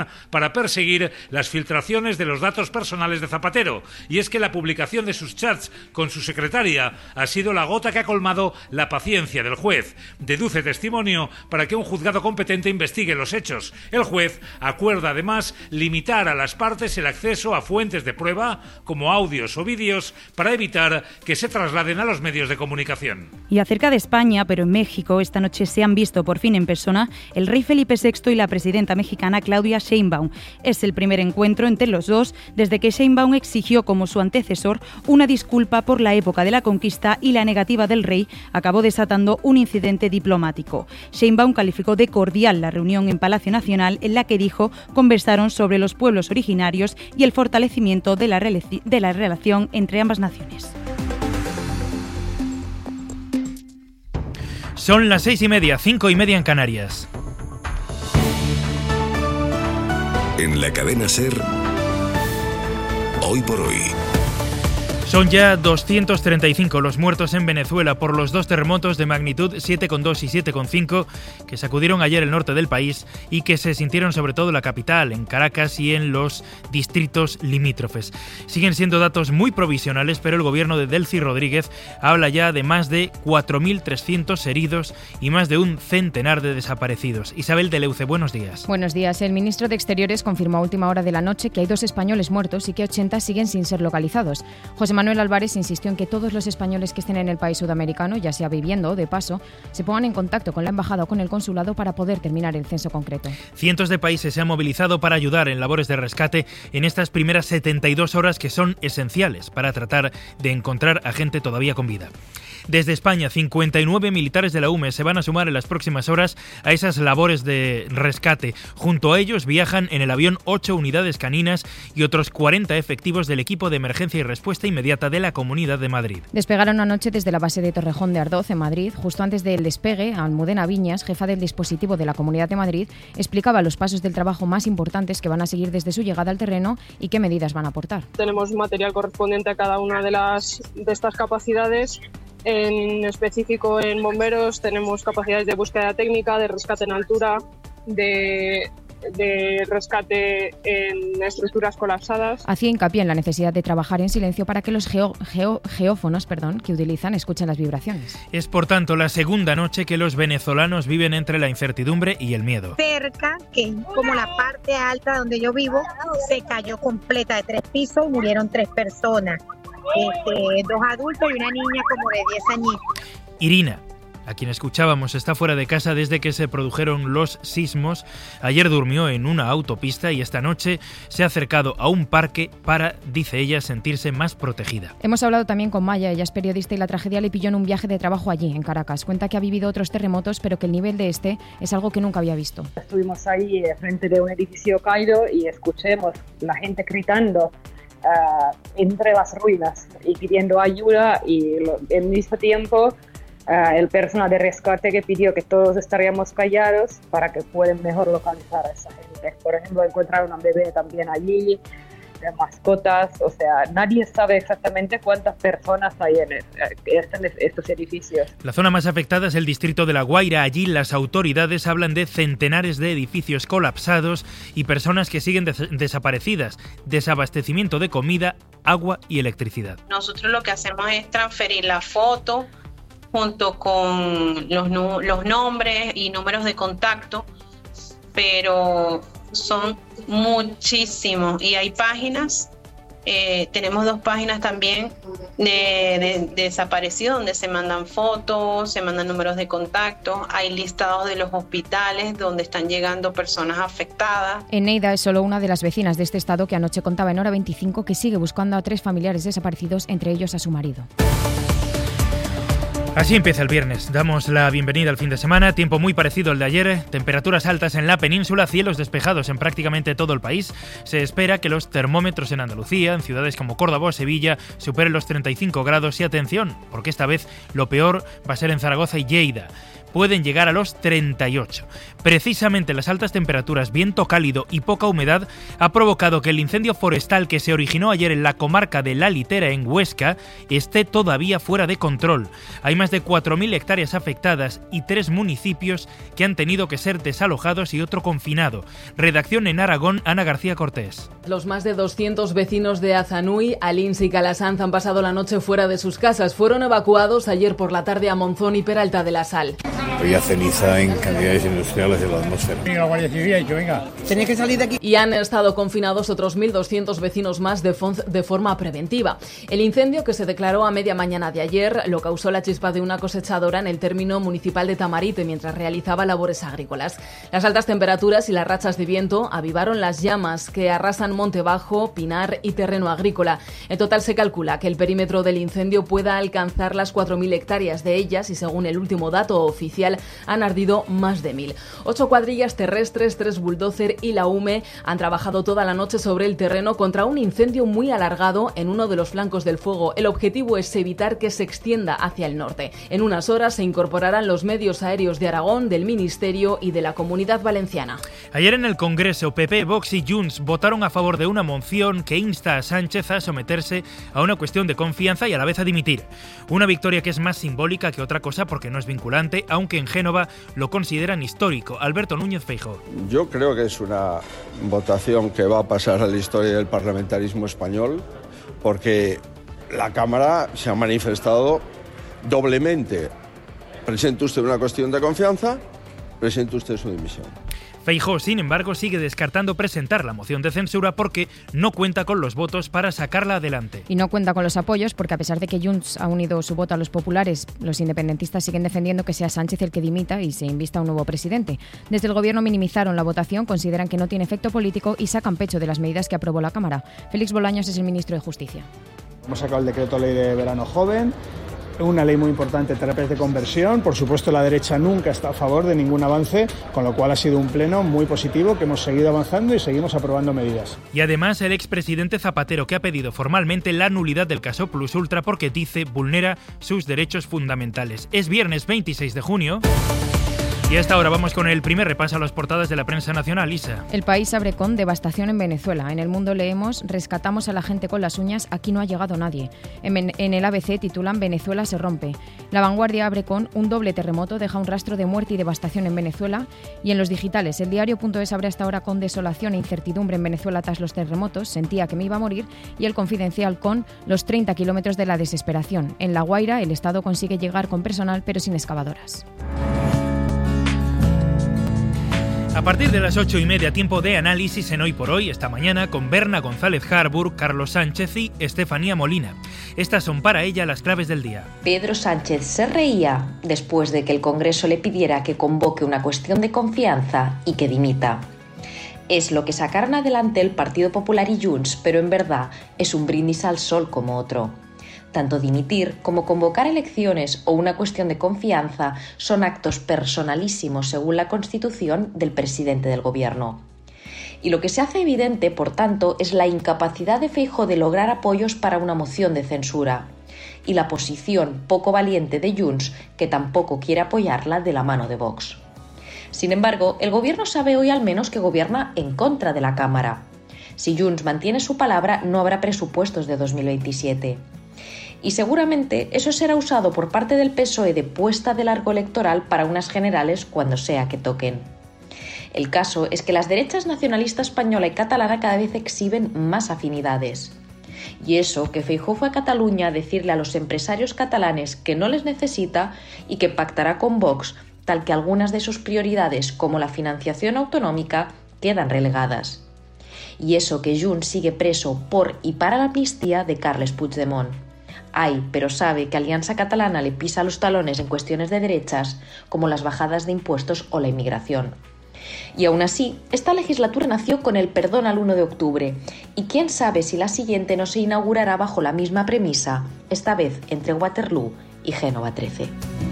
para perseguir las filtraciones de los datos personales de Zapatero. Y es que la publicación de sus chats con su secretaria ha sido la gota que ha colmado la paciencia del juez. Deduce testimonio para que un juzgado competente investigue los hechos. El juez acuerda además limitar a las partes el acceso a fuentes de prueba como audios o vídeos para evitar que se trasladen a los medios de comunicación. Y acerca de España, pero en México, esta noche se han visto por fin en persona el rey Felipe VI y la presidenta mexicana Claudia Sheinbaum. Es el primer encuentro entre los dos desde que Sheinbaum exigió como su antecesor una disculpa por la época de la conquista y la negativa del rey acabó desatando un incidente diplomático. Sheinbaum calificó de cordial la reunión en Palacio Nacional en la que dijo conversaron sobre los pueblos originarios y el fortalecimiento de la relación entre ambas naciones. Son las 6:30, 5:30 en Canarias. En la cadena SER, Hoy por Hoy. Son ya 235 los muertos en Venezuela por los dos terremotos de magnitud 7,2 y 7,5 que sacudieron ayer el norte del país y que se sintieron sobre todo en la capital, en Caracas y en los distritos limítrofes. Siguen siendo datos muy provisionales, pero el gobierno de Delcy Rodríguez habla ya de más de 4.300 heridos y más de un centenar de desaparecidos. Isabel de Leuce, buenos días. Buenos días. El ministro de Exteriores confirmó a última hora de la noche que hay 2 españoles muertos y que 80 siguen sin ser localizados. José Manuel Álvarez insistió en que todos los españoles que estén en el país sudamericano, ya sea viviendo o de paso, se pongan en contacto con la embajada o con el consulado para poder terminar el censo concreto. Cientos de países se han movilizado para ayudar en labores de rescate en estas primeras 72 horas que son esenciales para tratar de encontrar a gente todavía con vida. Desde España, 59 militares de la UME se van a sumar en las próximas horas a esas labores de rescate. Junto a ellos viajan en el avión 8 unidades caninas y otros 40 efectivos del equipo de emergencia y respuesta inmediata de la Comunidad de Madrid. Despegaron anoche desde la base de Torrejón de Ardoz, en Madrid. Justo antes del despegue, Almudena Viñas, jefa del dispositivo de la Comunidad de Madrid, explicaba los pasos del trabajo más importantes que van a seguir desde su llegada al terreno y qué medidas van a aportar. Tenemos material correspondiente a cada una de estas capacidades. En específico en bomberos tenemos capacidades de búsqueda técnica, de rescate en altura, de rescate en estructuras colapsadas. Hacía hincapié en la necesidad de trabajar en silencio para que los geófonos que utilizan escuchen las vibraciones. Es por tanto la segunda noche que los venezolanos viven entre la incertidumbre y el miedo. Cerca, que como la parte alta donde yo vivo, se cayó completa de 3 pisos y murieron 3 personas. 2 adultos y una niña como de 10 añitos. Irina, a quien escuchábamos, está fuera de casa desde que se produjeron los sismos. Ayer durmió en una autopista y esta noche se ha acercado a un parque para, dice ella, sentirse más protegida. Hemos hablado también con Maya, ella es periodista y la tragedia le pilló en un viaje de trabajo allí, en Caracas. Cuenta que ha vivido otros terremotos, pero que el nivel de este es algo que nunca había visto. Estuvimos ahí frente de un edificio caído y escuchamos la gente gritando entre las ruinas y pidiendo ayuda y al mismo tiempo el personal de rescate que pidió que todos estaríamos callados para que puedan mejor localizar a esa gente. Por ejemplo, encontraron a un bebé también allí, de mascotas, o sea, nadie sabe exactamente cuántas personas hay en estos edificios. La zona más afectada es el distrito de La Guaira. Allí las autoridades hablan de centenares de edificios colapsados y personas que siguen desaparecidas, desabastecimiento de comida, agua y electricidad. Nosotros lo que hacemos es transferir la foto junto con los nombres y números de contacto, pero son muchísimos y hay páginas, tenemos 2 páginas también de desaparecidos donde se mandan fotos, se mandan números de contacto, hay listados de los hospitales donde están llegando personas afectadas. Eneida es solo una de las vecinas de este estado que anoche contaba en Hora 25 que sigue buscando a 3 familiares desaparecidos, entre ellos a su marido. Así empieza el viernes. Damos la bienvenida al fin de semana. Tiempo muy parecido al de ayer. Temperaturas altas en la península, cielos despejados en prácticamente todo el país. Se espera que los termómetros en Andalucía, en ciudades como Córdoba o Sevilla, superen los 35 grados. Y atención, porque esta vez lo peor va a ser en Zaragoza y Lleida. pueden llegar a los 38. Precisamente las altas temperaturas, viento cálido y poca humedad ha provocado que el incendio forestal que se originó ayer en la comarca de La Litera, en Huesca, esté todavía fuera de control. Hay más de 4.000 hectáreas afectadas y 3 municipios que han tenido que ser desalojados y otro confinado. Redacción en Aragón, Ana García Cortés. Los más de 200 vecinos de Azanui, Alins y Calasanz han pasado la noche fuera de sus casas. Fueron evacuados ayer por la tarde a Monzón y Peralta de la Sal. Había ceniza en cantidades industriales de la atmósfera. Venga, la Guardia Civil ha dicho, venga. Tenéis que salir de aquí. Y han estado confinados otros 1.200 vecinos más de forma preventiva. El incendio, que se declaró a media mañana de ayer, lo causó la chispa de una cosechadora en el término municipal de Tamarite mientras realizaba labores agrícolas. Las altas temperaturas y las rachas de viento avivaron las llamas que arrasan monte bajo, pinar y terreno agrícola. En total se calcula que el perímetro del incendio pueda alcanzar las 4.000 hectáreas de ellas y, según el último dato oficial, han ardido más de 1.000. 8 cuadrillas terrestres, 3 bulldozer y la UME han trabajado toda la noche sobre el terreno contra un incendio muy alargado en uno de los flancos del fuego. El objetivo es evitar que se extienda hacia el norte. En unas horas se incorporarán los medios aéreos de Aragón, del Ministerio y de la Comunidad Valenciana. Ayer en el Congreso, PP, Vox y Junts votaron a favor de una moción que insta a Sánchez a someterse a una cuestión de confianza y a la vez a dimitir. Una victoria que es más simbólica que otra cosa porque no es vinculante, aunque en Génova lo consideran histórico. Alberto Núñez Feijóo. Yo creo que es una votación que va a pasar a la historia del parlamentarismo español porque la Cámara se ha manifestado doblemente. Presente usted una cuestión de confianza, presente usted su dimisión. Feijóo, sin embargo, sigue descartando presentar la moción de censura porque no cuenta con los votos para sacarla adelante. Y no cuenta con los apoyos porque, a pesar de que Junts ha unido su voto a los populares, los independentistas siguen defendiendo que sea Sánchez el que dimita y se invista un nuevo presidente. Desde el Gobierno minimizaron la votación, consideran que no tiene efecto político y sacan pecho de las medidas que aprobó la Cámara. Félix Bolaños es el ministro de Justicia. Hemos sacado el decreto ley de verano joven, una ley muy importante, terapias de conversión. Por supuesto, la derecha nunca está a favor de ningún avance, con lo cual ha sido un pleno muy positivo, que hemos seguido avanzando y seguimos aprobando medidas. Y además, el expresidente Zapatero, que ha pedido formalmente la nulidad del caso Plus Ultra porque dice vulnera sus derechos fundamentales. Es viernes 26 de junio. Y hasta ahora vamos con el primer repaso a las portadas de la prensa nacional, Isa. El País abre con devastación en Venezuela. En El Mundo leemos: rescatamos a la gente con las uñas, aquí no ha llegado nadie. En el ABC titulan: Venezuela se rompe. La Vanguardia abre con: un doble terremoto deja un rastro de muerte y devastación en Venezuela. Y en los digitales, El Diario.es abre hasta ahora con: desolación e incertidumbre en Venezuela tras los terremotos, sentía que me iba a morir. Y El Confidencial con: los 30 kilómetros de la desesperación. En La Guaira, el Estado consigue llegar con personal pero sin excavadoras. A partir de las 8:30, tiempo de análisis en Hoy por Hoy, esta mañana, con Berna González Harburg, Carlos Sánchez y Estefanía Molina. Estas son para ella las claves del día. Pedro Sánchez se reía después de que el Congreso le pidiera que convoque una cuestión de confianza y que dimita. Es lo que sacaron adelante el Partido Popular y Junts, pero en verdad es un brindis al sol como otro. Tanto dimitir como convocar elecciones o una cuestión de confianza son actos personalísimos según la Constitución del presidente del Gobierno. Y lo que se hace evidente, por tanto, es la incapacidad de Feijóo de lograr apoyos para una moción de censura y la posición poco valiente de Junts, que tampoco quiere apoyarla de la mano de Vox. Sin embargo, el Gobierno sabe hoy al menos que gobierna en contra de la Cámara. Si Junts mantiene su palabra, no habrá presupuestos de 2027. Y seguramente eso será usado por parte del PSOE de puesta de largo electoral para unas generales cuando sea que toquen. El caso es que las derechas nacionalista española y catalana cada vez exhiben más afinidades. Y eso que Feijóo fue a Cataluña a decirle a los empresarios catalanes que no les necesita y que pactará con Vox, tal que algunas de sus prioridades, como la financiación autonómica, quedan relegadas. Y eso que Junts sigue preso por y para la amnistía de Carles Puigdemont. Ay, pero sabe que Alianza Catalana le pisa los talones en cuestiones de derechas, como las bajadas de impuestos o la inmigración. Y aún así, esta legislatura nació con el perdón al 1 de octubre, y quién sabe si la siguiente no se inaugurará bajo la misma premisa, esta vez entre Waterloo y Génova 13.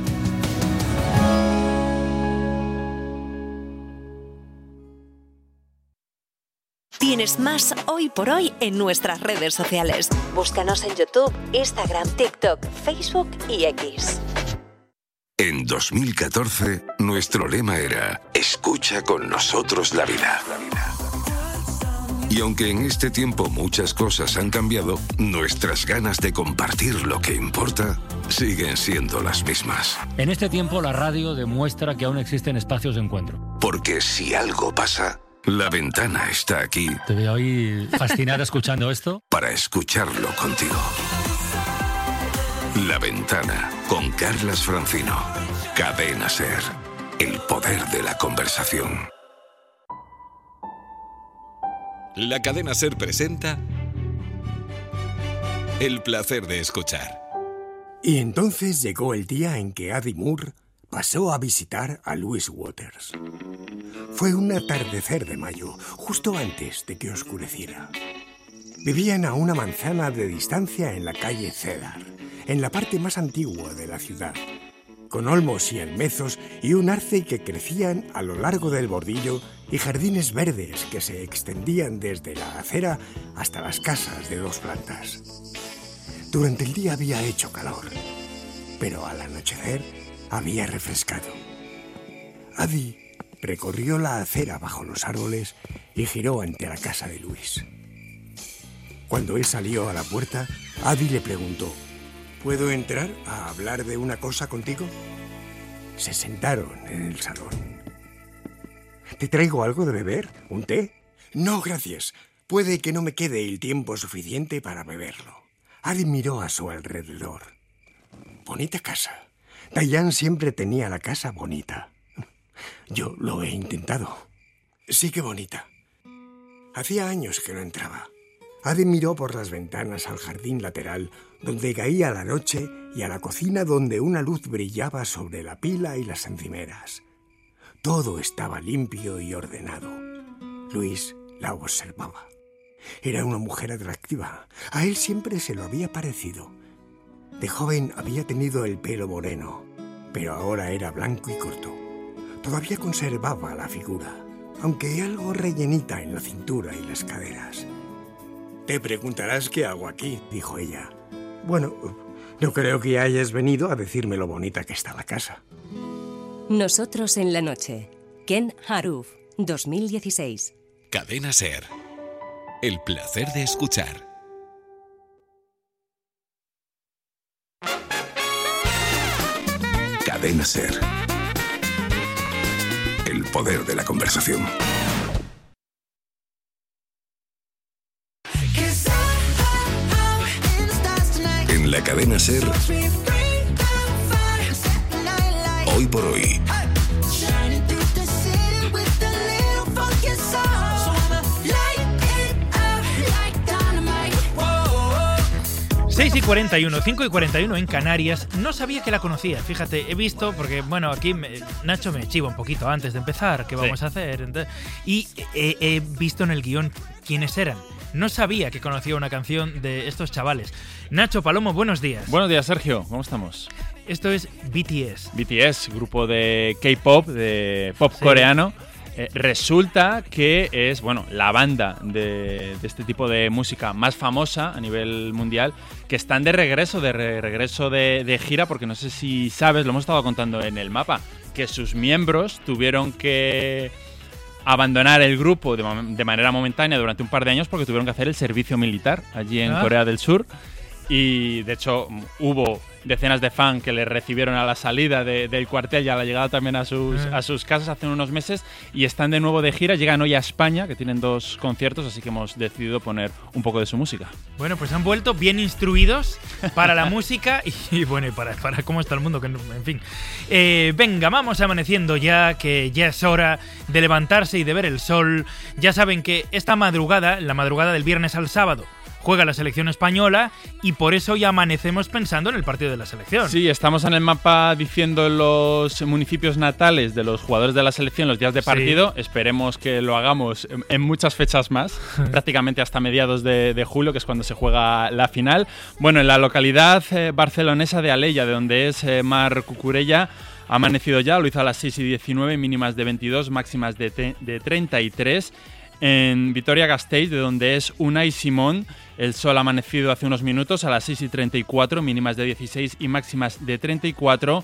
Tienes más Hoy por Hoy en nuestras redes sociales. Búscanos en YouTube, Instagram, TikTok, Facebook y X. En 2014, nuestro lema era escucha con nosotros la vida. Y aunque en este tiempo muchas cosas han cambiado, nuestras ganas de compartir lo que importa siguen siendo las mismas. En este tiempo la radio demuestra que aún existen espacios de encuentro. Porque si algo pasa, La Ventana está aquí. Te veo ahí fascinada escuchando esto. Para escucharlo contigo. La Ventana, con Carlas Francino. Cadena SER. El poder de la conversación. La Cadena SER presenta El placer de escuchar. Y entonces llegó el día en que Addie Moore pasó a visitar a Louise Waters. Fue un atardecer de mayo, justo antes de que oscureciera. Vivían a una manzana de distancia en la calle Cedar, en la parte más antigua de la ciudad, con olmos y almezos y un arce que crecían a lo largo del bordillo y jardines verdes que se extendían desde la acera hasta las casas de 2 plantas. Durante el día había hecho calor, pero al anochecer había refrescado. Addie recorrió la acera bajo los árboles y giró ante la casa de Luis. Cuando él salió a la puerta, Addie le preguntó: ¿puedo entrar a hablar de una cosa contigo? Se sentaron en el salón. ¿Te traigo algo de beber? ¿Un té? No, gracias. Puede que no me quede el tiempo suficiente para beberlo. Addie miró a su alrededor. Bonita casa. Diane siempre tenía la casa bonita. Yo lo he intentado. Sí que bonita. Hacía años que no entraba. Addie miró por las ventanas al jardín lateral, donde caía la noche, y a la cocina, donde una luz brillaba sobre la pila y las encimeras. Todo estaba limpio y ordenado. Luis la observaba. Era una mujer atractiva. A él siempre se lo había parecido. De joven había tenido el pelo moreno, pero ahora era blanco y corto. Todavía conservaba la figura, aunque algo rellenita en la cintura y las caderas. «Te preguntarás qué hago aquí», dijo ella. «Bueno, no creo que hayas venido a decirme lo bonita que está la casa». Nosotros en la noche. Ken Haruf, 2016. Cadena SER. El placer de escuchar. Cadena SER. El poder de la conversación. En la Cadena SER, hoy por hoy. 6:41, 5:41 en Canarias. No sabía que la conocía, fíjate, he visto, porque bueno, aquí Nacho me chiva un poquito antes de empezar, qué vamos a hacer, entonces, y he visto en el guión quiénes eran. No sabía que conocía una canción de estos chavales. Nacho Palomo, buenos días. Buenos días, Sergio, ¿cómo estamos? Esto es BTS. BTS, grupo de K-pop, de pop coreano. Resulta que es, bueno, la banda de este tipo de música más famosa a nivel mundial, que están de regreso de gira, porque no sé si sabes, lo hemos estado contando en el mapa, que sus miembros tuvieron que abandonar el grupo de manera momentánea durante un par de años porque tuvieron que hacer el servicio militar allí en Corea del Sur. Y de hecho hubo decenas de fans que les recibieron a la salida del cuartel y a la llegada también a sus casas hace unos meses, y están de nuevo de gira. Llegan hoy a España, que tienen 2 conciertos, así que hemos decidido poner un poco de su música. Bueno, pues han vuelto bien instruidos para la música y bueno, y para cómo está el mundo, que en fin. Venga, vamos amaneciendo ya, que ya es hora de levantarse y de ver el sol. Ya saben que esta madrugada, la madrugada del viernes al sábado, juega la selección española, y por eso ya amanecemos pensando en el partido de la selección. Sí, estamos en el mapa diciendo los municipios natales de los jugadores de la selección los días de partido. Sí. Esperemos que lo hagamos en muchas fechas más, prácticamente hasta mediados de julio, que es cuando se juega la final. Bueno, en la localidad barcelonesa de Alella, de donde es Marc Cucurella, ha amanecido ya, lo hizo a las 6:19, mínimas de 22, máximas de 33. En Vitoria-Gasteiz, de donde es Unai Simón, el sol ha amanecido hace unos minutos a las 6:34, mínimas de 16 y máximas de 34.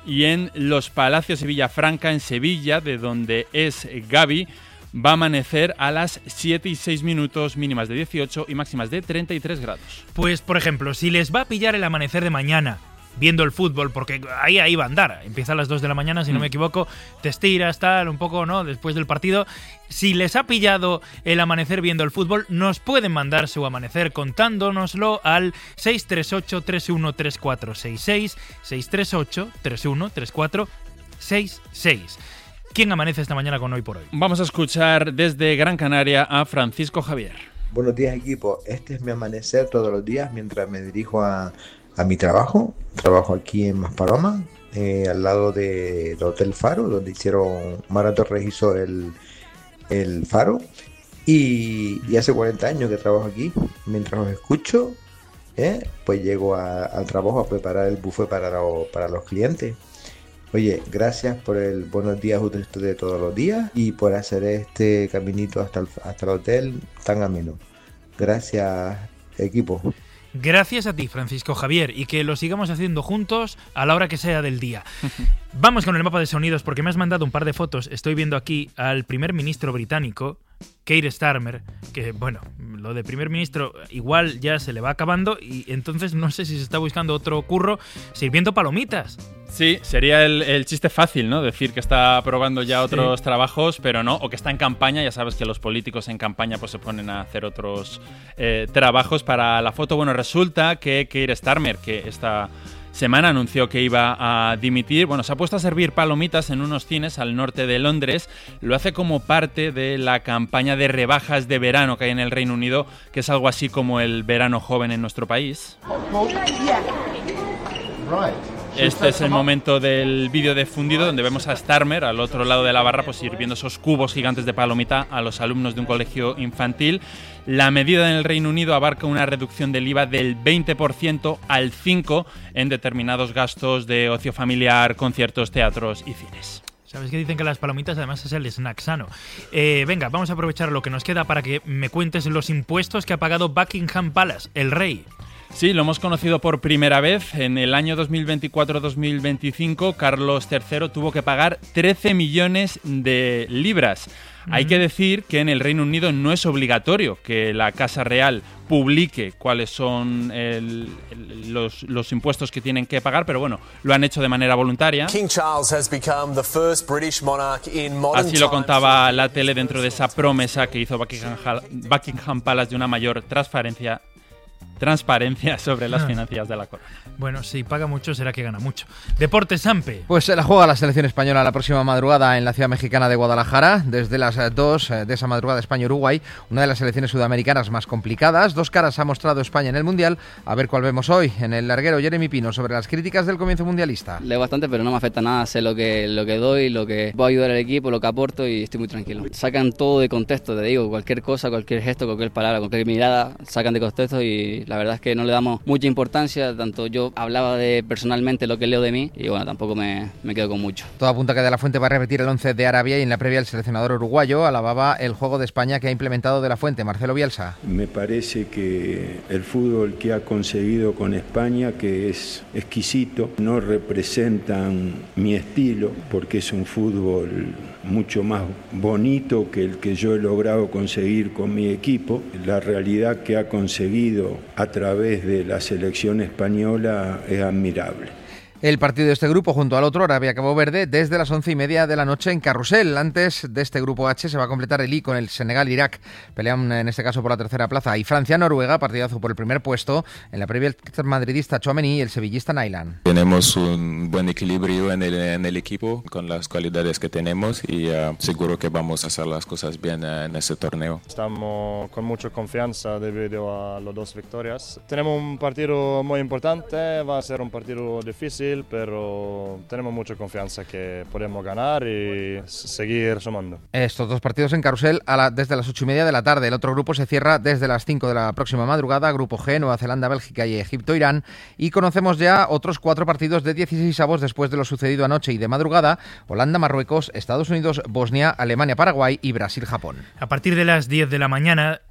Y en los Palacios de Villafranca, en Sevilla, de donde es Gavi, va a amanecer a las 7:06, mínimas de 18 y máximas de 33 grados. Pues, por ejemplo, si les va a pillar el amanecer de mañana viendo el fútbol, porque ahí va a andar, empieza a las 2 de la mañana, si no me equivoco, te estiras, tal, un poco, ¿no?, después del partido. Si les ha pillado el amanecer viendo el fútbol, nos pueden mandar su amanecer contándonoslo al 638-313466, 638-313466. ¿Quién amanece esta mañana con Hoy por Hoy? Vamos a escuchar desde Gran Canaria a Francisco Javier. Buenos días, equipo. Este es mi amanecer todos los días mientras me dirijo a mi trabajo. Trabajo aquí en Masparoma, al lado del Hotel Faro, donde Mara Torres hizo el Faro. Y hace 40 años que trabajo aquí. Mientras os escucho, pues llego al trabajo a preparar el buffet para los clientes. Oye, gracias por el buenos días de todos los días y por hacer este caminito hasta el hotel tan ameno. Gracias, equipo. Gracias a ti, Francisco Javier, y que lo sigamos haciendo juntos a la hora que sea del día. Vamos con el mapa de sonidos, porque me has mandado un par de fotos. Estoy viendo aquí al primer ministro británico, Keir Starmer, que, bueno, lo de primer ministro igual ya se le va acabando y entonces no sé si se está buscando otro curro sirviendo palomitas. Sí, sería el chiste fácil, ¿no? Decir que está probando ya otros trabajos, pero no, o que está en campaña. Ya sabes que los políticos en campaña pues se ponen a hacer otros trabajos para la foto. Bueno, resulta que Keir Starmer, que esta semana anunció que iba a dimitir, bueno, se ha puesto a servir palomitas en unos cines al norte de Londres. Lo hace como parte de la campaña de rebajas de verano que hay en el Reino Unido, que es algo así como el verano joven en nuestro país. Este es el momento del vídeo difundido donde vemos a Starmer al otro lado de la barra pues sirviendo esos cubos gigantes de palomita a los alumnos de un colegio infantil. La medida en el Reino Unido abarca una reducción del IVA del 20% al 5% en determinados gastos de ocio familiar, conciertos, teatros y cines. ¿Sabes que dicen que las palomitas además es el snack sano? Venga, vamos a aprovechar lo que nos queda para que me cuentes los impuestos que ha pagado Buckingham Palace, el rey. Sí, lo hemos conocido por primera vez. En el año 2024-2025, Carlos III tuvo que pagar 13 millones de libras. Hay que decir que en el Reino Unido no es obligatorio que la Casa Real publique cuáles son los impuestos que tienen que pagar, pero bueno, lo han hecho de manera voluntaria. Así lo contaba la tele dentro de esa promesa que hizo Buckingham Palace de una mayor transparencia sobre las finanzas de la corona. Bueno, si paga mucho será que gana mucho. Deportes, Sampe. Pues se la juega la selección española la próxima madrugada en la ciudad mexicana de Guadalajara. Desde las 2 de esa madrugada, España-Uruguay, una de las selecciones sudamericanas más complicadas. Dos caras ha mostrado España en el Mundial. A ver cuál vemos hoy. En el larguero, Jeremy Pino, sobre las críticas del comienzo mundialista. Leo bastante, pero no me afecta nada. Sé lo que doy, lo que voy a ayudar al equipo, lo que aporto y estoy muy tranquilo. Sacan todo de contexto, te digo. Cualquier cosa, cualquier gesto, cualquier palabra, cualquier mirada, sacan de contexto y la verdad es que no le damos mucha importancia, tanto yo hablaba de personalmente lo que leo de mí y bueno, tampoco me quedo con mucho. Todo apunta que De La Fuente va a repetir el 11 de Arabia y en la previa el seleccionador uruguayo alababa el juego de España que ha implementado De La Fuente. Marcelo Bielsa. Me parece que el fútbol que ha conseguido con España, que es exquisito, no representan mi estilo porque es un fútbol mucho más bonito que el que yo he logrado conseguir con mi equipo. La realidad que ha conseguido a través de la selección española es admirable. El partido de este grupo junto al otro, Arabia-Cabo Verde, desde las 11:30 de la noche en Carrusel. Antes de este grupo H se va a completar el I con el Senegal-Irak. Pelean en este caso por la tercera plaza. Y Francia-Noruega, partidazo por el primer puesto. En la previa el madridista Tchouaméni y el sevillista Nainggolan. Tenemos un buen equilibrio en el equipo con las cualidades que tenemos y seguro que vamos a hacer las cosas bien en ese torneo. Estamos con mucha confianza debido a las dos victorias. Tenemos un partido muy importante, va a ser un partido difícil, pero tenemos mucha confianza que podemos ganar y seguir sumando. Estos dos partidos en Carrusel desde las 8:30 de la tarde. El otro grupo se cierra desde las 5 de la próxima madrugada. Grupo G, Nueva Zelanda, Bélgica y Egipto-Irán. Y conocemos ya otros 4 partidos de 16avos después de lo sucedido anoche y de madrugada. Holanda, Marruecos, Estados Unidos, Bosnia, Alemania, Paraguay y Brasil, Japón. A partir de las 10 de la mañana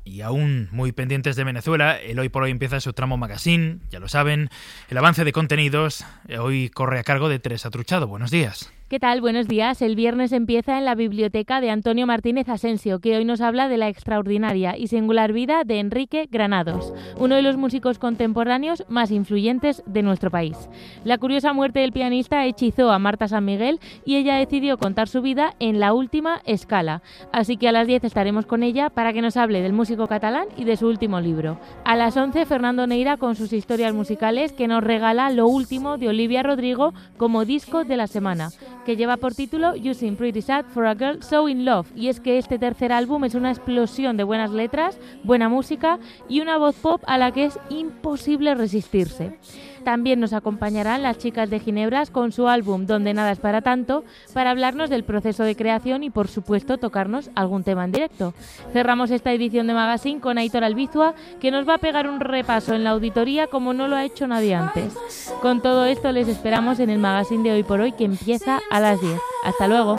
Y aún muy pendientes de Venezuela, el Hoy por Hoy empieza su tramo magazine, ya lo saben. El avance de contenidos hoy corre a cargo de Teresa Truchado. Buenos días. ¿Qué tal? Buenos días. El viernes empieza en la biblioteca de Antonio Martínez Asensio, que hoy nos habla de la extraordinaria y singular vida de Enrique Granados, uno de los músicos contemporáneos más influyentes de nuestro país. La curiosa muerte del pianista hechizó a Marta San Miguel y ella decidió contar su vida en La Última Escala. Así que a las 10 estaremos con ella para que nos hable del músico catalán y de su último libro. A las 11, Fernando Neira con sus historias musicales, que nos regala lo último de Olivia Rodrigo como disco de la semana, que lleva por título You Seem Pretty Sad for a Girl So In Love. Y es que este tercer álbum es una explosión de buenas letras, buena música y una voz pop a la que es imposible resistirse. También nos acompañarán las chicas de Ginebras con su álbum Donde Nada es para tanto, para hablarnos del proceso de creación y, por supuesto, tocarnos algún tema en directo. Cerramos esta edición de Magazine con Aitor Albizua, que nos va a pegar un repaso en la auditoría como no lo ha hecho nadie antes. Con todo esto les esperamos en el Magazine de Hoy por Hoy, que empieza a las 10. ¡Hasta luego!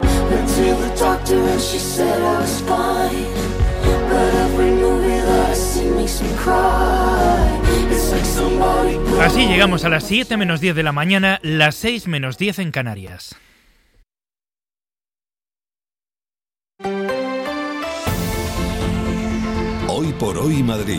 Así llegamos a las 7 menos 10 de la mañana, las 6 menos 10 en Canarias. Hoy por Hoy Madrid.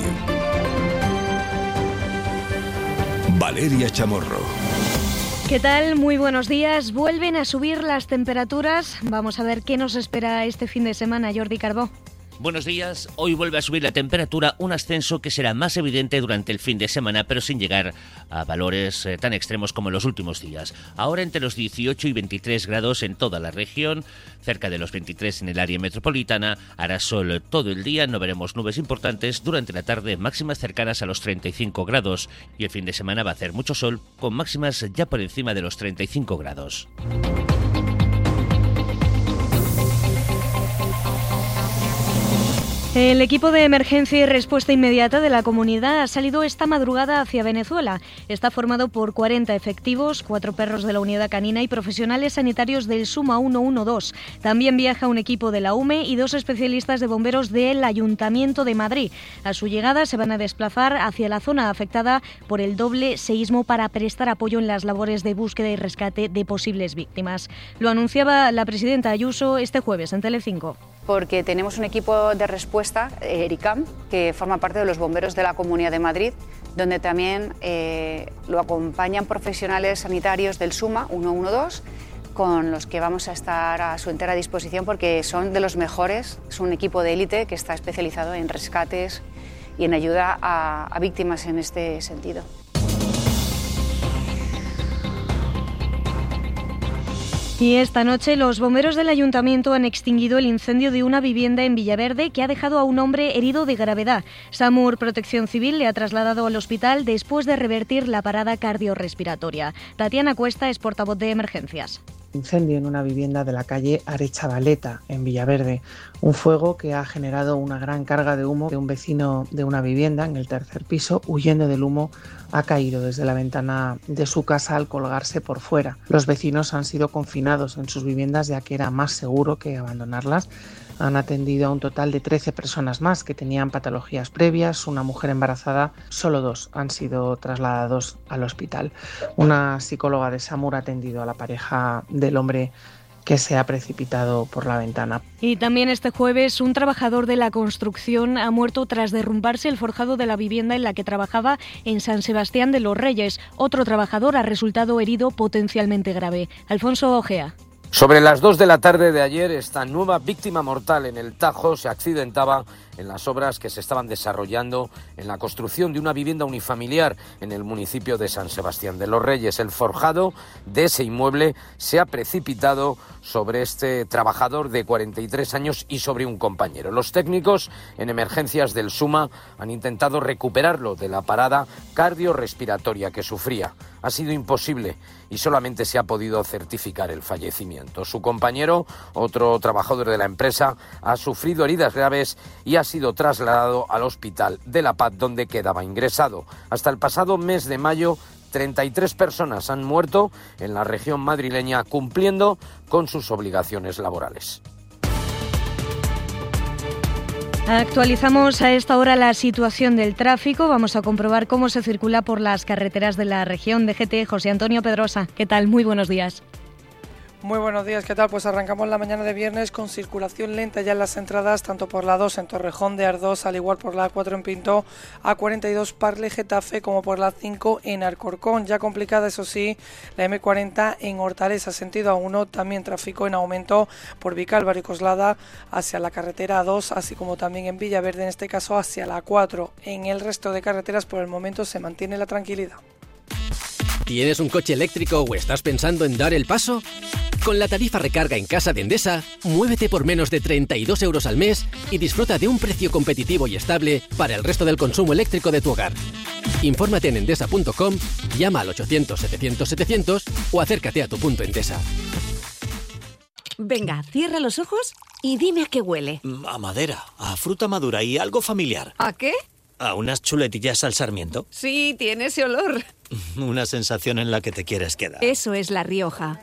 Valeria Chamorro. ¿Qué tal? Muy buenos días. Vuelven a subir las temperaturas. Vamos a ver qué nos espera este fin de semana, Jordi Carbó. Buenos días. Hoy vuelve a subir la temperatura, un ascenso que será más evidente durante el fin de semana, pero sin llegar a valores tan extremos como en los últimos días. Ahora entre los 18 y 23 grados en toda la región, cerca de los 23 en el área metropolitana. Hará sol todo el día, no veremos nubes importantes. Durante la tarde, máximas cercanas a los 35 grados. Y el fin de semana va a hacer mucho sol, con máximas ya por encima de los 35 grados. El equipo de emergencia y respuesta inmediata de la comunidad ha salido esta madrugada hacia Venezuela. Está formado por 40 efectivos, 4 perros de la unidad canina y profesionales sanitarios del SUMA 112. También viaja un equipo de la UME y 2 especialistas de bomberos del Ayuntamiento de Madrid. A su llegada se van a desplazar hacia la zona afectada por el doble seísmo para prestar apoyo en las labores de búsqueda y rescate de posibles víctimas. Lo anunciaba la presidenta Ayuso este jueves en Telecinco. Porque tenemos un equipo de respuesta, ERICAM, que forma parte de los bomberos de la Comunidad de Madrid, donde también lo acompañan profesionales sanitarios del SUMA 112, con los que vamos a estar a su entera disposición porque son de los mejores. Es un equipo de élite que está especializado en rescates y en ayuda a víctimas en este sentido. Y esta noche los bomberos del ayuntamiento han extinguido el incendio de una vivienda en Villaverde que ha dejado a un hombre herido de gravedad. SAMUR Protección Civil le ha trasladado al hospital después de revertir la parada cardiorrespiratoria. Tatiana Cuesta es portavoz de emergencias. Incendio en una vivienda de la calle Arechavaleta, en Villaverde. Un fuego que ha generado una gran carga de humo. De un vecino de una vivienda en el tercer piso, huyendo del humo, ha caído desde la ventana de su casa al colgarse por fuera. Los vecinos han sido confinados en sus viviendas ya que era más seguro que abandonarlas. Han atendido a un total de 13 personas más que tenían patologías previas. Una mujer embarazada, solo 2 han sido trasladados al hospital. Una psicóloga de SAMUR ha atendido a la pareja del hombre que se ha precipitado por la ventana. Y también este jueves un trabajador de la construcción ha muerto tras derrumbarse el forjado de la vivienda en la que trabajaba en San Sebastián de los Reyes. Otro trabajador ha resultado herido potencialmente grave. Alfonso Ojea. Sobre las 2 de la tarde de ayer, esta nueva víctima mortal en el Tajo se accidentaba en las obras que se estaban desarrollando en la construcción de una vivienda unifamiliar en el municipio de San Sebastián de los Reyes. El forjado de ese inmueble se ha precipitado sobre este trabajador de 43 años y sobre un compañero. Los técnicos en emergencias del SUMA han intentado recuperarlo de la parada cardiorrespiratoria que sufría. Ha sido imposible y solamente se ha podido certificar el fallecimiento. Su compañero, otro trabajador de la empresa, ha sufrido heridas graves y ha sido trasladado al Hospital de La Paz, donde quedaba ingresado. Hasta el pasado mes de mayo, 33 personas han muerto en la región madrileña cumpliendo con sus obligaciones laborales. Actualizamos a esta hora la situación del tráfico. Vamos a comprobar cómo se circula por las carreteras de la región de GT. José Antonio Pedrosa, ¿qué tal? Muy buenos días. Muy buenos días, ¿qué tal? Pues arrancamos la mañana de viernes con circulación lenta ya en las entradas, tanto por la 2 en Torrejón de Ardoz, al igual por la 4 en Pinto, A42 Parle Getafe, como por la 5 en Alcorcón. Ya complicada, eso sí, la M40 en Hortaleza, sentido A1, también tráfico en aumento por Vicálvaro y Coslada hacia la carretera A2, así como también en Villaverde, en este caso hacia la 4. En el resto de carreteras por el momento se mantiene la tranquilidad. ¿Tienes un coche eléctrico o estás pensando en dar el paso? Con la tarifa recarga en casa de Endesa, muévete por menos de 32 euros al mes y disfruta de un precio competitivo y estable para el resto del consumo eléctrico de tu hogar. Infórmate en endesa.com, llama al 800-700-700 o acércate a tu punto Endesa. Venga, cierra los ojos y dime a qué huele. A madera, a fruta madura y algo familiar. ¿A qué? A unas chuletillas al sarmiento. Sí, tiene ese olor. Una sensación en la que te quieres quedar. Eso es La Rioja.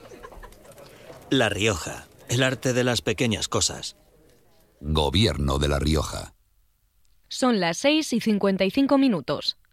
La Rioja, el arte de las pequeñas cosas. Gobierno de La Rioja. Son las 6:55.